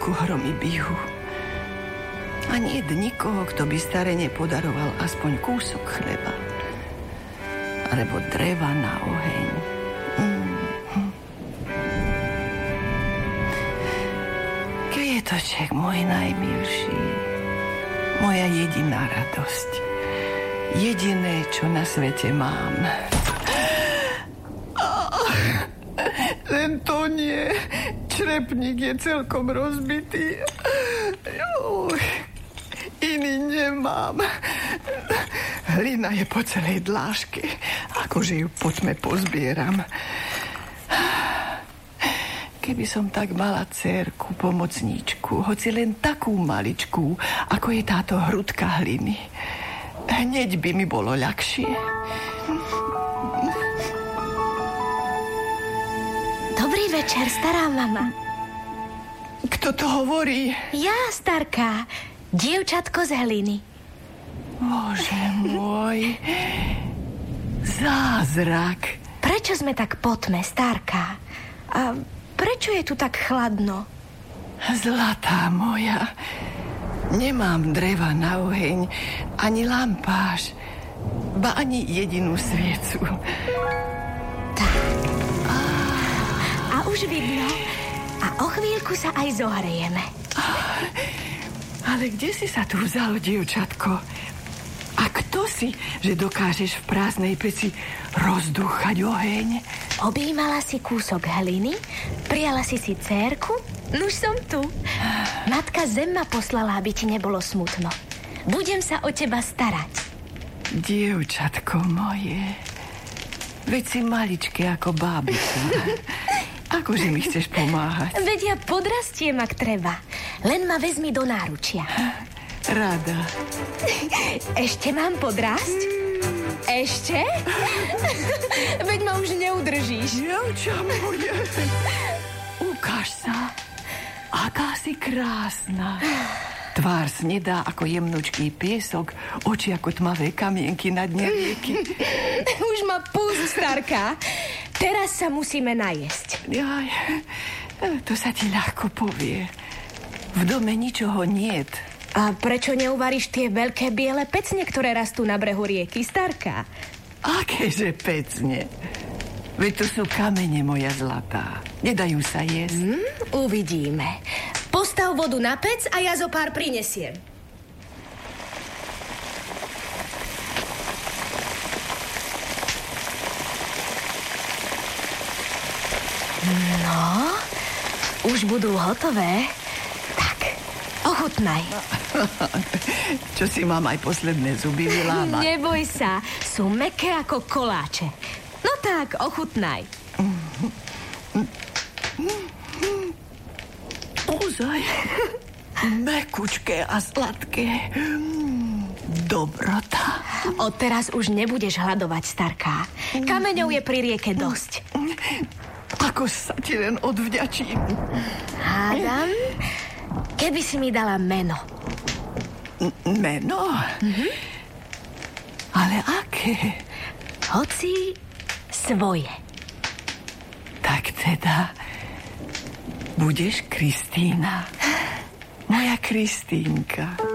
vonku hromy bijú. A nie je nikoho, kto by starene podaroval aspoň kúsok chleba. Alebo dreva na oheň. Kvietoček, môj najmilší. Moja jediná radosť. Jediné, čo na svete mám. Len to nie. Črepník je celkom rozbitý. Iný nemám. Hlina je po celej dláške. Akože ju po tme pozbieram. Keby som tak mala dcérku, pomocníčku, hoci len takú maličkú, ako je táto hrudka hliny, hneď by mi bolo ľahšie. Dobrý večer, stará mama. Kto to hovorí? Ja, starka. Dievčatko z hliny. Bože môj. Zázrak. Prečo sme tak po tme, starka? A prečo je tu tak chladno? Zlatá moja. Nemám dreva na oheň, ani lampáš, ba ani jedinú sviecu. Tak. A už vidno. A o chvíľku sa aj zohrejeme. Ale kde si sa tu vzalo, dievčatko? A kto si, že dokážeš v prázdnej peci rozdúchať oheň? Objímala si kúsok hliny, prijala si dcérku, nuž som tu. Matka Zem ma poslala, aby ti nebolo smutno. Budem sa o teba starať. Dievčatko moje, veď si maličké ako bábika. Akože mi chceš pomáhať? Veď ja podrastiem, ak treba. Len ma vezmi do náručia. Rada. Ešte mám podrásť? Ešte? Veď ma už neudržíš. Dievča moje. Ukáž sa. Aká si krásna. Tvár snedá ako jemnučký piesok, oči ako tmavé kamienky na dne rieky. Už ma pust, starka. Teraz sa musíme najesť. Jaj, to sa ti ľahko povie. V dome ničoho niet. A prečo neuvaríš tie veľké biele pecne, ktoré rastú na brehu rieky, starka? Akéže pecne? Veď to sú kamene, moja zlatá. Nedajú sa jesť. Uvidíme. Postav vodu na pec a ja zo pár prinesiem. No, už budú hotové. Tak, ochutnaj. Čo si mám aj posledné zuby vylámať? Neboj sa, sú mäkké ako koláče. No tak, ochutnaj. Ozaj, mäkučké a sladké. Dobrota. Odteraz už nebudeš hľadovať, starká. Kameňov je pri rieke dosť. Ako sa ti len odvďačím. Hádam, keby si mi dala meno. Meno? Ale aké? Hoci svoje. Tak teda budeš Kristína. Moja Kristínka.